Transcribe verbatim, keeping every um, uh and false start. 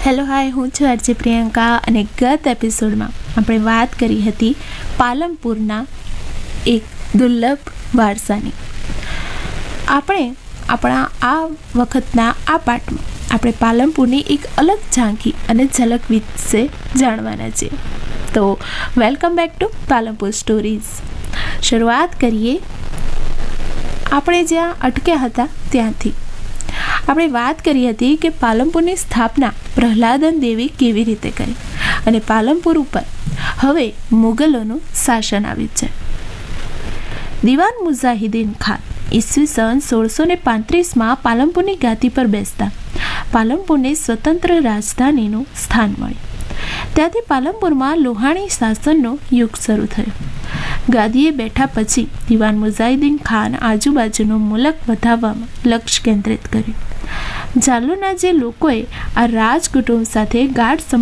Hello hi, હું છું RJ Priyanka અને ગત એપિસોડમાં આપણે વાત કરી હતી પાલનપુરના એક દુર્લભ વારસાની. આપણે આપણા આ વખતના આ પાઠમાં આપણે પાલનપુરની એક અલગ ઝાંખી અને ઝલક વિશે જાણવાના છીએ. તો welcome back to Palanpur stories. શરૂઆત કરીએ આપણે જ્યાં અટક્યા હતા ત્યાંથી. આપણે વાત કરી હતી કે પાલનપુરની સ્થાપના પ્રહલાદન દેવી કેવી રીતે કરી અને પાલનપુર ઉપર હવે મુગલોનું શાસન આવ્યું છે. દિવાન મુજાહિદીન ખાન ઈસવીસન સોળસો ને પાંત્રીસમાં પાલનપુરની ગાદી પર બેસતા પાલનપુરને સ્વતંત્ર રાજધાનીનું સ્થાન મળ્યું. ત્યાંથી પાલનપુરમાં લોહાણી શાસનનો યુગ શરૂ થયો. ગાદીએ બેઠા પછી દિવાન મુજાહિદીન ખાન આજુબાજુનો મુલક વધારવામાં લક્ષ્ય કેન્દ્રિત કર્યું. જાલોરના જે લોકોએ આ રાજકુટુંબ સાથે ગાઢ